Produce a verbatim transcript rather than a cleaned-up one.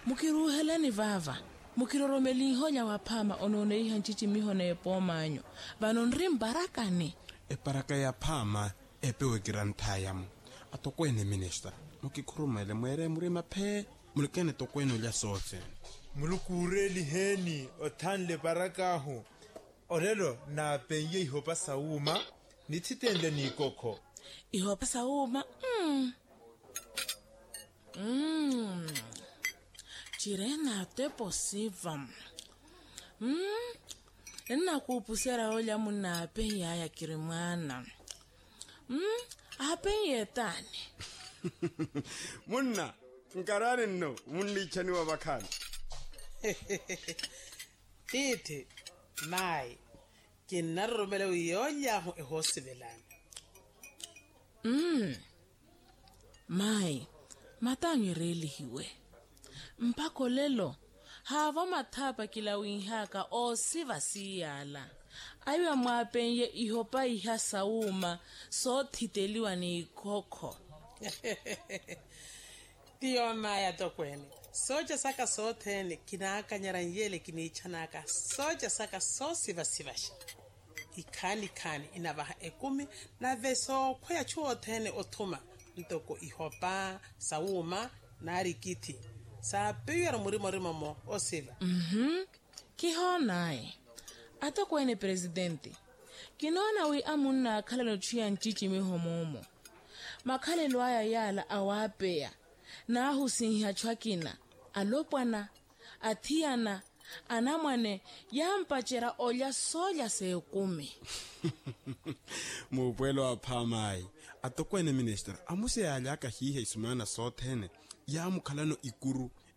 Mukiruhelani vava. Mukiroromeli honya wapama onone ihan chichi mihone pomanyo. Vanonri mbarakane. E paraka ya pama epewe girantayam. Atokwene minister. Mukikurumele mwere murima pe. Mulukene tokwene lya sote. Mulukureli heni otanle barakahu. Orelo na penye ihopa sauma. Nititende ni koko. Ihopa sauma. Mm. Mm. Chirena te posiva. Mm. Nna kupusera olya muna pe ya kirimwana. Mm. Ape yetani. Munna. Nkarane no. Munni chani wa bakani. Titi. Mai. Kinarumele uyonya ho ehosibelana. Mm. Mai. Matangi reli hiwe. Mpako lelo. Hava matapa kila winhaka o siva siyala. Aywa mwapenye ihopa iha sauma so titeliwa ni koko. Tiyo maya tokwene. Soja saka sotene kinaka nyaranyele kinichanaka. Soja saka so siva sivasha. Ikani kani inabaha ekumi na veso kwaya chuo tene otuma. Ntoko ihopa, sauma, nari kiti. Sa piyara murimo rimo mo osiva. Mhm. Kiho nae. Ato kwene presidente. Kinona wi amuna kalelo chia nchichi mihomomo. Makalelo aya yala awapea. Na husinha chwakina. Alopwana. Atiana. Anamwane. Yampachera olya soya seukumi. Mupwelo wa pamai. Atokwene minister. Amuse alaka hihe isumana sotene. Ya mukalano ikuru.